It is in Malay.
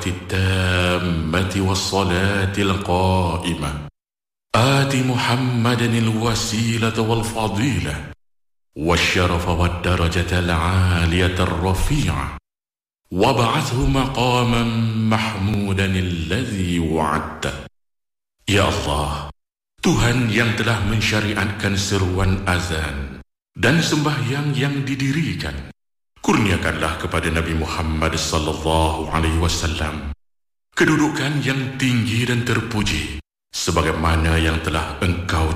التامة والصلاة القائمة آت محمدا الوسيلة والفضيلة والشرف والدرجة العالية الرفيعة وابعثه مقاما محمودا الذي وعدته. Ya Allah, Tuhan yang telah mensyariatkan seruan azan dan sembahyang yang didirikan, kurniakanlah kepada Nabi Muhammad sallallahu alaihi wasallam kedudukan yang tinggi dan terpuji sebagaimana yang telah Engkau